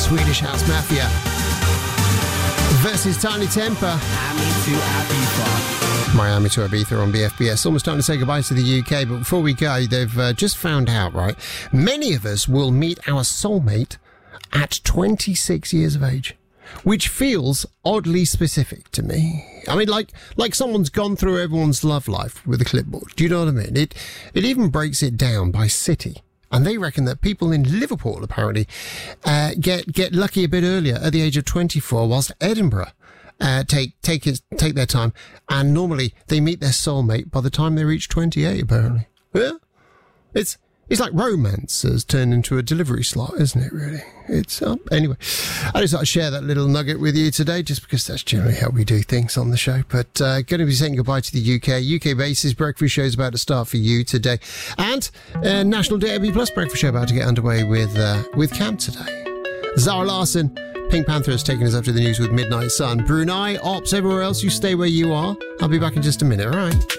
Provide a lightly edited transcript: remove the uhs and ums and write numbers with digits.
Swedish House Mafia versus Tiny Temper. Miami to Ibiza on BFBS. Almost time to say goodbye to the UK, but before we go, they've just found out, right? Many of us will meet our soulmate at 26 years of age, which feels oddly specific to me. I mean, like someone's gone through everyone's love life with a clipboard. Do you know what I mean? It even breaks it down by city. And they reckon that people in Liverpool, apparently, get lucky a bit earlier at the age of 24, whilst Edinburgh take their time, and normally they meet their soulmate by the time they reach 28, apparently. Yeah? It's like romance has turned into a delivery slot, isn't it, really? It's anyway, I just thought I'd share that little nugget with you today, just because that's generally how we do things on the show. But going to be saying goodbye to the UK. UK Basis breakfast show is about to start for you today. And National DAB Plus breakfast show about to get underway with Cam today. Zara Larsson, Pink Panther has taken us up to the news with Midnight Sun. Brunei, Ops, everywhere else, you stay where you are. I'll be back in just a minute, all right?